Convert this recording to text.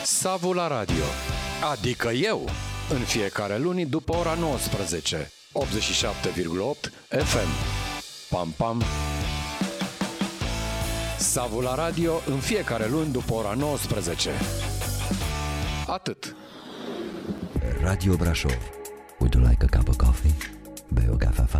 Savu la radio, adică eu, în fiecare luni după ora 19, 87,8 FM. Pam, pam. Savu la radio, în fiecare luni după ora 19. Atât. Radio Brașov. Would you like a cup of coffee? Bei o cafea